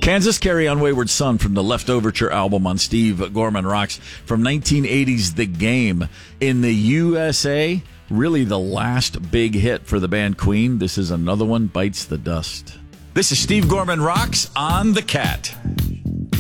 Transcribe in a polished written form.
Kansas, Carry On Wayward Son from the Left Overture album on Steve Gorman Rocks from 1980's The Game. In the USA, really the last big hit for the band Queen. This is another one, Bites the Dust. This is Steve Gorman Rocks on The Cat.